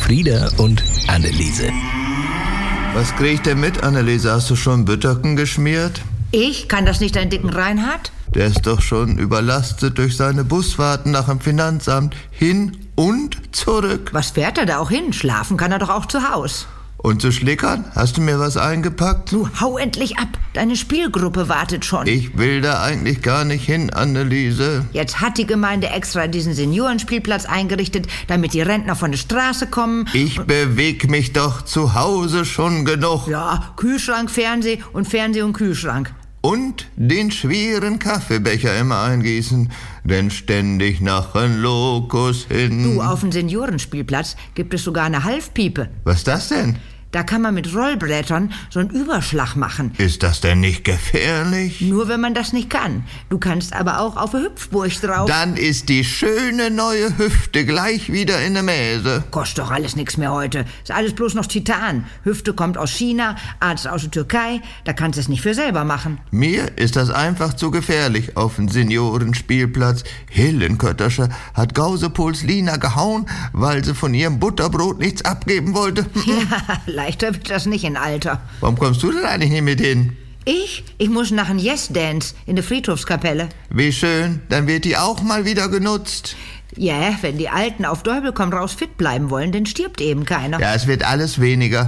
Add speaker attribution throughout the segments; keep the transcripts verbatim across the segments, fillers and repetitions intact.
Speaker 1: Frieda und Anneliese.
Speaker 2: Was krieg ich denn mit, Anneliese? Hast du schon Bütterken geschmiert?
Speaker 3: Ich? Kann das nicht dein dicken Reinhard?
Speaker 2: Der ist doch schon überlastet durch seine Busfahrten nach dem Finanzamt hin und zurück.
Speaker 3: Was fährt er da auch hin? Schlafen kann er doch auch zu Haus.
Speaker 2: Und zu Schlickern? Hast du mir was eingepackt?
Speaker 3: Du, hau endlich ab. Deine Spielgruppe wartet schon.
Speaker 2: Ich will da eigentlich gar nicht hin, Anneliese.
Speaker 3: Jetzt hat die Gemeinde extra diesen Seniorenspielplatz eingerichtet, damit die Rentner von der Straße kommen.
Speaker 2: Ich beweg mich doch zu Hause schon genug.
Speaker 3: Ja, Kühlschrank, Fernseh und Fernseh und Kühlschrank.
Speaker 2: Und den schweren Kaffeebecher immer eingießen, denn ständig nach ein Lokus hin.
Speaker 3: Du, auf dem Seniorenspielplatz gibt es sogar eine Halfpiepe.
Speaker 2: Was ist das denn?
Speaker 3: Da kann man mit Rollbrettern so einen Überschlag machen.
Speaker 2: Ist das denn nicht gefährlich?
Speaker 3: Nur wenn man das nicht kann. Du kannst aber auch auf eine Hüpfburg drauf.
Speaker 2: Dann ist die schöne neue Hüfte gleich wieder in der Mäse.
Speaker 3: Kostet doch alles nichts mehr heute. Ist alles bloß noch Titan. Hüfte kommt aus China, Arzt aus der Türkei. Da kannst du es nicht für selber machen.
Speaker 2: Mir ist das einfach zu gefährlich auf dem Seniorenspielplatz. Hillenköttersche hat Gausepuls Lina gehauen, weil sie von ihrem Butterbrot nichts abgeben wollte.
Speaker 3: Ja, leichter wird das nicht in Alter.
Speaker 2: Warum kommst du denn eigentlich nicht mit hin?
Speaker 3: Ich? Ich muss nach einem Yes-Dance in der Friedhofskapelle.
Speaker 2: Wie schön, dann wird die auch mal wieder genutzt.
Speaker 3: Ja, wenn die Alten auf Däubel komm raus fit bleiben wollen, dann stirbt eben keiner.
Speaker 2: Ja, es wird alles weniger.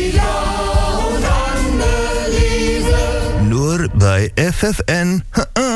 Speaker 1: Nur bei F F N.